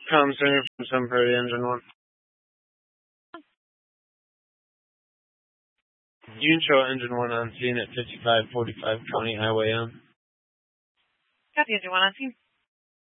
Tom Singer from Sun Prairie Engine 1. You can show Engine 1 on scene at 5545 County Highway M. Copy, Engine 1 on scene.